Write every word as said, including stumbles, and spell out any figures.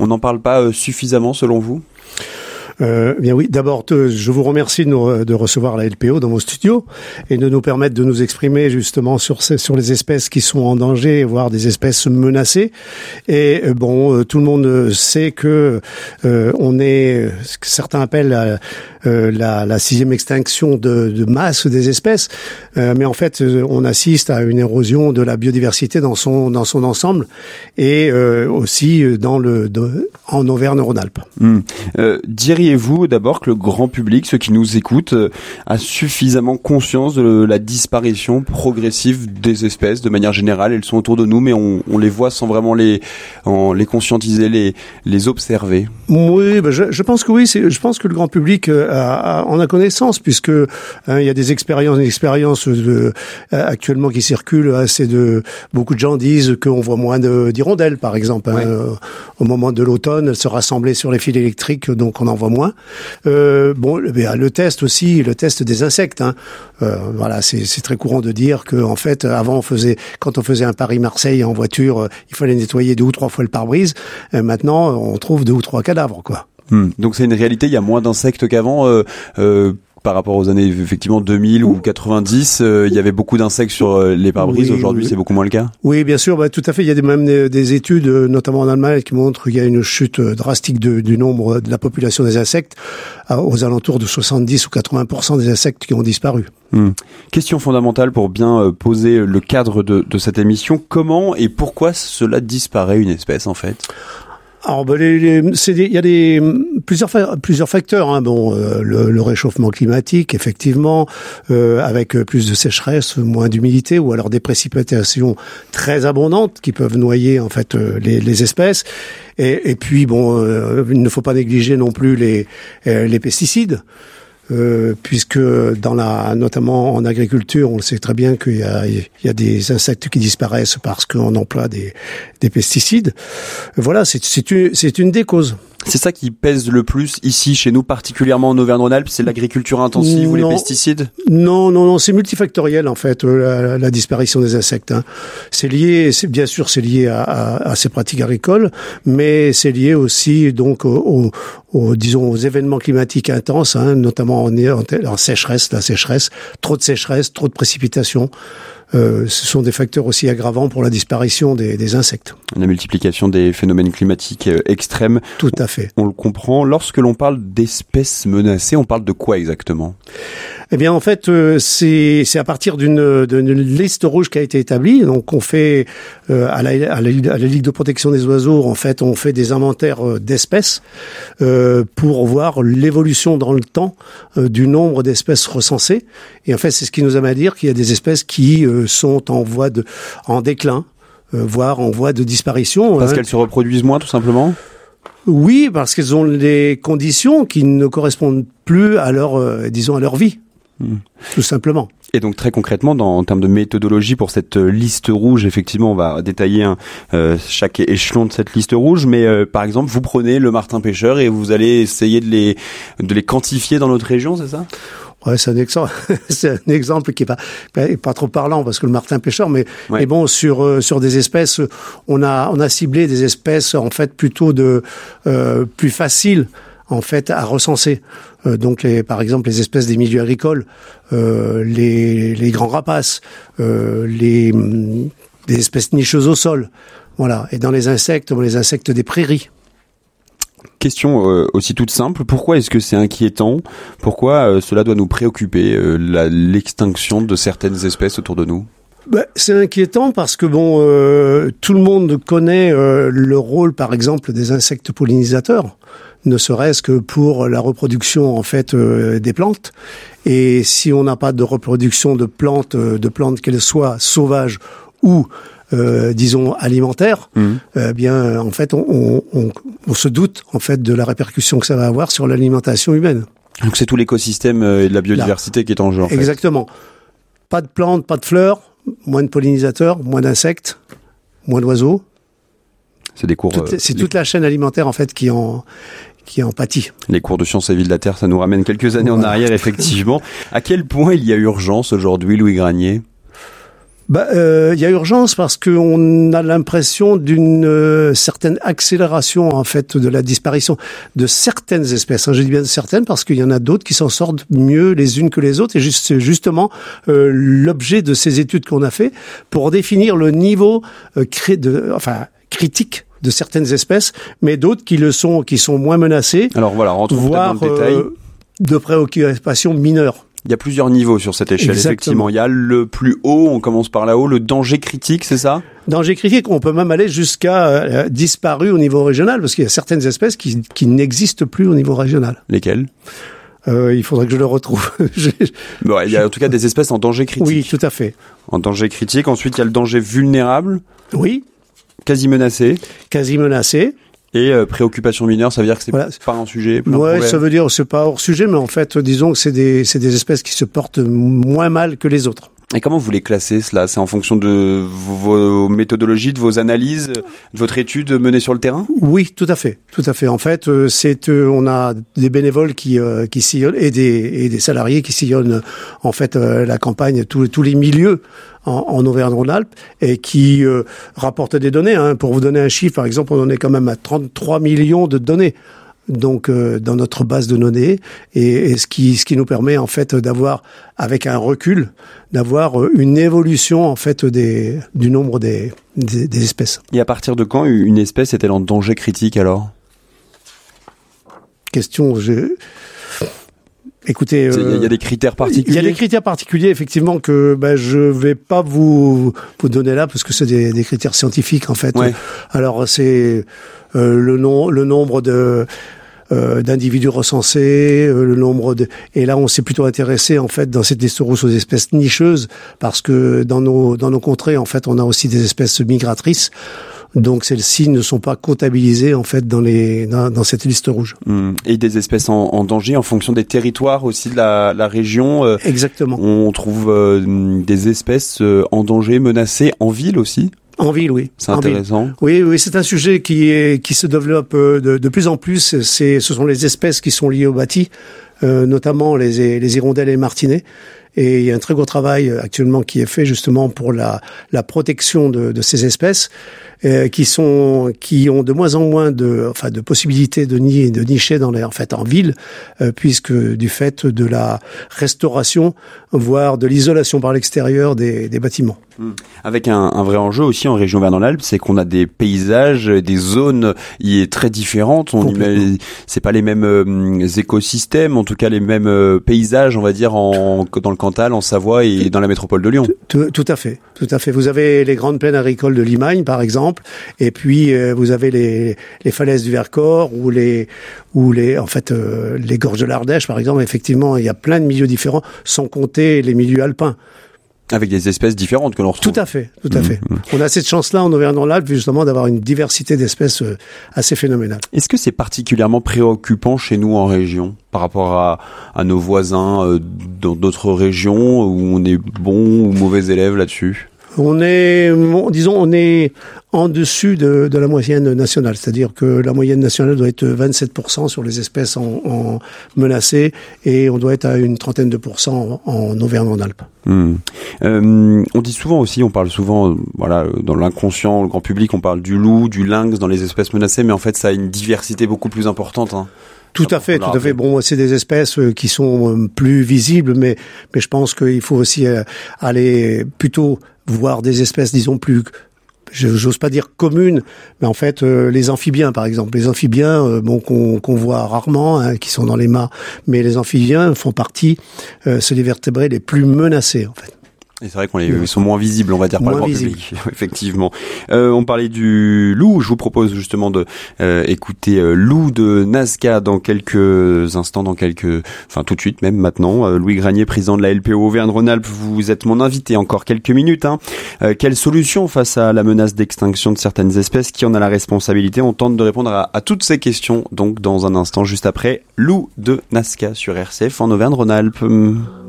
on n'en parle pas euh, suffisamment selon vous ? Euh, bien oui, d'abord, te, je vous remercie de, nous, de recevoir la L P O dans vos studios et de nous permettre de nous exprimer justement sur, ces, sur les espèces qui sont en danger, voire des espèces menacées. Et euh, bon, euh, tout le monde sait que euh, on est, ce que certains appellent la, euh, la, la sixième extinction de, de masse des espèces, euh, mais en fait, euh, on assiste à une érosion de la biodiversité dans son dans son ensemble et euh, aussi dans le de, en Auvergne-Rhône-Alpes. Mmh. Euh, Diriez-vous d'abord que le grand public, ceux qui nous écoutent, euh, a suffisamment conscience de la disparition progressive des espèces de manière générale? Elles sont autour de nous, mais on, on les voit sans vraiment les, en, les conscientiser, les, les observer. Oui, ben je, je pense que oui. C'est, je pense que le grand public euh, a, a, en a connaissance, puisque hein, il y a des expériences, des expériences de, euh, actuellement qui circulent. Hein, c'est de beaucoup de gens disent qu'on voit moins de, d'hirondelles, par exemple. Hein, ouais. euh, au moment de l'automne, elles se rassemblaient sur les fils électriques, donc on en voit moins. Euh, bon, le test aussi, le test des insectes. Hein. Euh, voilà, c'est, c'est très courant de dire que en fait, avant on faisait, quand on faisait un Paris-Marseille en voiture, euh, il fallait nettoyer deux ou trois fois le pare-brise. Euh, maintenant, on trouve deux ou trois cadavres, quoi. Hum. Donc c'est une réalité. Il y a moins d'insectes qu'avant. Euh, euh... Par rapport aux années effectivement deux mille ou quatre-vingt-dix, euh, il y avait beaucoup d'insectes sur euh, les pare-brises. Oui, Aujourd'hui, oui. C'est beaucoup moins le cas. Oui, bien sûr, bah, tout à fait. Il y a des, même des, des études, notamment en Allemagne, qui montrent qu'il y a une chute drastique de, du nombre de la population des insectes, à, aux alentours de soixante-dix ou quatre-vingts pour cent des insectes qui ont disparu. Hum. Question fondamentale pour bien euh, poser le cadre de, de cette émission. Comment et pourquoi cela disparaît une espèce en fait ? Alors, ben, les, les, c'est des, il y a des plusieurs plusieurs facteurs. Hein. Bon, euh, le, le réchauffement climatique, effectivement, euh, avec plus de sécheresse, moins d'humidité, ou alors des précipitations très abondantes qui peuvent noyer en fait euh, les, les espèces. Et, et puis, bon, euh, il ne faut pas négliger non plus les euh, les pesticides. Euh, puisque dans la, notamment en agriculture, on le sait très bien qu'il y a, il y a des insectes qui disparaissent parce qu'on emploie des, des pesticides. Voilà, c'est, c'est une, c'est une des causes. C'est ça qui pèse le plus ici, chez nous, particulièrement en Auvergne-Rhône-Alpes, c'est l'agriculture intensive non, ou les pesticides ? Non, non, non, c'est multifactoriel en fait, la, la disparition des insectes. Hein. C'est lié, c'est, bien sûr, c'est lié à, à, à ces pratiques agricoles, mais c'est lié aussi donc aux, aux disons aux événements climatiques intenses, hein, notamment en, en, en sécheresse, la sécheresse, trop de sécheresse, trop de précipitations. Euh, ce sont des facteurs aussi aggravants pour la disparition des, des insectes. La multiplication des phénomènes climatiques euh, extrêmes. Tout à fait. On, on le comprend. Lorsque l'on parle d'espèces menacées, on parle de quoi exactement ? Eh bien, en fait, euh, c'est, c'est à partir d'une, d'une liste rouge qui a été établie. Donc, on fait euh, à, la, à, la, à la Ligue de protection des oiseaux, en fait, on fait des inventaires euh, d'espèces euh, pour voir l'évolution dans le temps euh, du nombre d'espèces recensées. Et en fait, c'est ce qui nous amène à dire qu'il y a des espèces qui euh, sont en voie de, en déclin, euh, voire en voie de disparition. Parce hein. qu'elles se reproduisent moins, tout simplement ? Oui, parce qu'elles ont des conditions qui ne correspondent plus à leur, euh, disons, à leur vie. Mmh. Tout simplement. Et donc très concrètement, dans, en termes de méthodologie pour cette liste rouge, effectivement, on va détailler un, euh, chaque échelon de cette liste rouge. Mais euh, par exemple, vous prenez le martin pêcheur et vous allez essayer de les de les quantifier dans notre région, c'est ça ? Ouais, c'est un exemple, c'est un exemple qui est pas pas trop parlant parce que le martin pêcheur, mais ouais. mais bon sur euh, sur des espèces, on a on a ciblé des espèces en fait plutôt de euh, plus faciles en fait à recenser. Euh, donc les, par exemple les espèces des milieux agricoles, euh, les les grands rapaces, euh, les des espèces nicheuses au sol, voilà. Et dans les insectes, les insectes des prairies. Question euh, aussi toute simple, pourquoi est-ce que c'est inquiétant ? Pourquoi euh, cela doit nous préoccuper, euh, la, l'extinction de certaines espèces autour de nous ? Ben, c'est inquiétant parce que bon, euh, tout le monde connaît euh, le rôle, par exemple, des insectes pollinisateurs, ne serait-ce que pour la reproduction en fait euh, des plantes. Et si on n'a pas de reproduction de plantes, euh, de plantes qu'elles soient sauvages ou Euh, disons alimentaire, mmh. euh, bien en fait on, on, on, on se doute en fait de la répercussion que ça va avoir sur l'alimentation humaine. Donc c'est tout l'écosystème et de la biodiversité Là. qui est en jeu. En Exactement. Fait. Pas de plantes, pas de fleurs, moins de pollinisateurs, moins d'insectes, moins d'oiseaux. C'est des cours. Toute, euh, c'est des... toute la chaîne alimentaire en fait qui en qui en pâtit. Les cours de sciences et vie de la Terre, ça nous ramène quelques années voilà. en arrière effectivement. À quel point il y a urgence aujourd'hui, Louis Granier ? Bah, euh, il y a urgence parce qu'on a l'impression d'une euh, certaine accélération en fait de la disparition de certaines espèces. Hein, je dis bien certaines parce qu'il y en a d'autres qui s'en sortent mieux les unes que les autres. Et juste, c'est justement euh, l'objet de ces études qu'on a fait pour définir le niveau euh, cré- de, enfin critique de certaines espèces, mais d'autres qui le sont, qui sont moins menacées. Alors voilà, rentrons voire dans le détail. Euh, de préoccupation mineure. Il y a plusieurs niveaux sur cette échelle, Exactement. effectivement. Il y a le plus haut, on commence par là-haut, le danger critique, c'est ça ? Danger critique, on peut même aller jusqu'à euh, disparu au niveau régional, parce qu'il y a certaines espèces qui, qui n'existent plus au niveau régional. Lesquelles ? Euh, il faudrait que je le retrouve. je, bon, il y a en tout cas des espèces en danger critique. Oui, tout à fait. En danger critique. Ensuite, il y a le danger vulnérable. Oui. Quasi menacé. Quasi menacé. Et euh, préoccupation mineure, ça veut dire que c'est voilà. pas un sujet. Pas ouais, un ça veut dire c'est pas hors sujet, mais en fait, disons que c'est des c'est des espèces qui se portent moins mal que les autres. Et comment vous les classez, cela ? C'est en fonction de vos méthodologies, de vos analyses, de votre étude menée sur le terrain ? Oui, tout à fait, tout à fait. En fait, c'est on a des bénévoles qui euh, qui sillonnent et des et des salariés qui sillonnent en fait euh, la campagne, tous tous les milieux en, en Auvergne-Rhône-Alpes et qui euh, rapportent des données. Hein. Pour vous donner un chiffre, par exemple, on en est quand même à trente-trois millions de données. Donc euh, dans notre base de données et, et ce qui ce qui nous permet en fait d'avoir avec un recul d'avoir une évolution en fait des du nombre des, des des espèces. Et à partir de quand une espèce est-elle en danger critique alors ? Question je Écoutez, il euh, y, y a des critères particuliers. Il y a des critères particuliers, effectivement, que ben je vais pas vous vous donner là parce que c'est des, des critères scientifiques en fait. Ouais. Alors c'est euh, le nom, le nombre de euh, d'individus recensés, euh, le nombre de et là on s'est plutôt intéressé en fait dans cette liste rouge aux espèces nicheuses parce que dans nos dans nos contrées en fait on a aussi des espèces migratrices. Donc celles-ci ne sont pas comptabilisées en fait dans les dans, dans cette liste rouge. Mmh. Et des espèces en, en danger en fonction des territoires aussi de la, la région. Euh, Exactement. On trouve euh, des espèces euh, en danger, menacées en ville aussi. En ville, oui. C'est en intéressant. Ville. Oui, oui, c'est un sujet qui est qui se développe de, de plus en plus. C'est ce sont les espèces qui sont liées au bâti, euh, notamment les les hirondelles et les martinets. Et il y a un très gros travail actuellement qui est fait justement pour la la protection de, de ces espèces euh, qui sont qui ont de moins en moins de enfin de possibilités de nier de nicher dans les en fait en ville euh, puisque du fait de la restauration voire de l'isolation par l'extérieur des des bâtiments. Mmh. Avec un, un vrai enjeu aussi en région Auvergne-Rhône-Alpes, c'est qu'on a des paysages, des zones y est très différentes. On imagine, c'est pas les mêmes euh, écosystèmes, en tout cas les mêmes euh, paysages, on va dire en dans le Cantal, en Savoie et dans la métropole de Lyon. Tout, tout à fait, tout à fait. Vous avez les grandes plaines agricoles de Limagne, par exemple, et puis euh, vous avez les les falaises du Vercors ou les ou les en fait euh, les gorges de l'Ardèche, par exemple. Effectivement, il y a plein de milieux différents, sans compter les milieux alpins. Avec des espèces différentes que l'on retrouve. Tout à fait, tout à mmh, fait. Mmh. On a cette chance-là en Auvergne-Rhône-Alpes justement d'avoir une diversité d'espèces assez phénoménale. Est-ce que c'est particulièrement préoccupant chez nous en région par rapport à, à nos voisins euh, dans d'autres régions où on est bon ou mauvais élève là-dessus ? On est, disons, on est en dessus de, de la moyenne nationale. C'est-à-dire que la moyenne nationale doit être vingt-sept pour cent sur les espèces en, en menacées et on doit être à une trentaine de pourcents en, en Auvergne-Rhône-Alpes. Mmh. Euh, on dit souvent aussi, on parle souvent, euh, voilà, dans l'inconscient, le grand public, on parle du loup, du lynx dans les espèces menacées, mais en fait, ça a une diversité beaucoup plus importante. Hein. Tout à fait, tout à fait. Bon, c'est des espèces qui sont plus visibles, mais mais je pense qu'il faut aussi aller plutôt voir des espèces, disons plus, j'ose pas dire communes, mais en fait euh, les amphibiens, par exemple, les amphibiens, euh, bon qu'on qu'on voit rarement, hein, qui sont dans les mares, mais les amphibiens font partie, euh, c'est les vertébrés les plus menacés, en fait. Et c'est vrai qu'on les, ils sont moins visibles, on va dire, par le grand visible. public, effectivement. Euh, on parlait du loup. Je vous propose justement de euh, écouter euh, Loup de Nazca dans quelques instants, dans quelques, enfin tout de suite même maintenant. Euh, Louis Granier, président de la L P O Auvergne-Rhône-Alpes, vous êtes mon invité encore quelques minutes. Hein. Euh, quelle solution face à la menace d'extinction de certaines espèces? Qui en a la responsabilité? On tente de répondre à, à toutes ces questions. Donc dans un instant, juste après, Loup de Nazca sur R C F en Auvergne-Rhône-Alpes.